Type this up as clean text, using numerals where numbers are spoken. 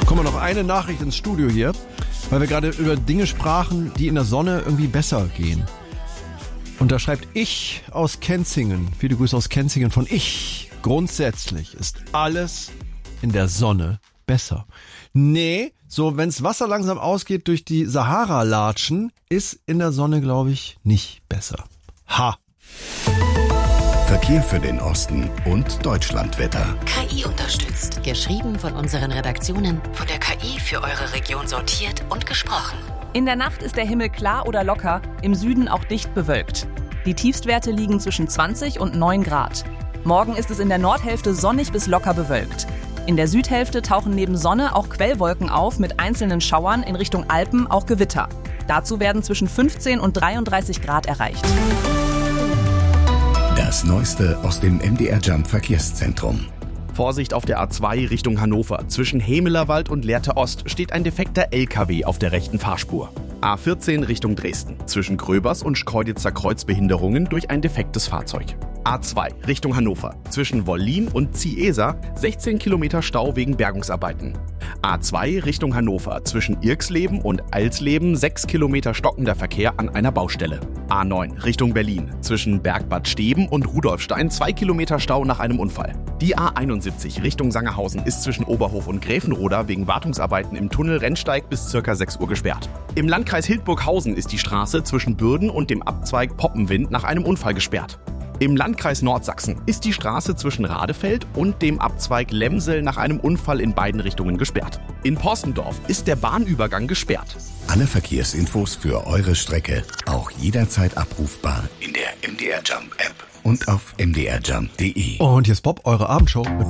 Kommen noch eine Nachricht ins Studio hier, weil wir gerade über Dinge sprachen, die in der Sonne irgendwie besser gehen. Und da schreibt ich aus Kenzingen, viele Grüße aus Kenzingen von ich. Grundsätzlich ist alles in der Sonne besser. Nee, so wenn's Wasser langsam ausgeht durch die Sahara-Latschen, ist in der Sonne, glaube ich, nicht besser. Ha! Verkehr für den Osten und Deutschlandwetter. KI unterstützt. Geschrieben von unseren Redaktionen, von der KI für eure Region sortiert und gesprochen. In der Nacht ist der Himmel klar oder locker, im Süden auch dicht bewölkt. Die Tiefstwerte liegen zwischen 20 und 9 Grad. Morgen ist es in der Nordhälfte sonnig bis locker bewölkt. In der Südhälfte tauchen neben Sonne auch Quellwolken auf mit einzelnen Schauern, in Richtung Alpen auch Gewitter. Dazu werden zwischen 15 und 33 Grad erreicht. Das Neueste aus dem MDR Jump Verkehrszentrum. Vorsicht auf der A2 Richtung Hannover. Zwischen Hemelerwald und Lehrte Ost steht ein defekter LKW auf der rechten Fahrspur. A14 Richtung Dresden. Zwischen Gröbers und Schkeuditzer Kreuz Behinderungen durch ein defektes Fahrzeug. A2 Richtung Hannover. Zwischen Wollin und Ziesa 16 Kilometer Stau wegen Bergungsarbeiten. A2 Richtung Hannover. Zwischen Irksleben und Alsleben 6 Kilometer stockender Verkehr an einer Baustelle. A9 Richtung Berlin. Zwischen Bergbad Steben und Rudolfstein 2 Kilometer Stau nach einem Unfall. Die A71 Richtung Sangerhausen ist zwischen Oberhof und Gräfenroda wegen Wartungsarbeiten im Tunnel Rennsteig bis ca. 6 Uhr gesperrt. Im Landkreis Hildburghausen ist die Straße zwischen Bürden und dem Abzweig Poppenwind nach einem Unfall gesperrt. Im Landkreis Nordsachsen ist die Straße zwischen Radefeld und dem Abzweig Lemsel nach einem Unfall in beiden Richtungen gesperrt. In Porstendorf ist der Bahnübergang gesperrt. Alle Verkehrsinfos für eure Strecke auch jederzeit abrufbar in der MDR Jump App und auf mdrjump.de. Und hier ist Bob, eure Abendshow mit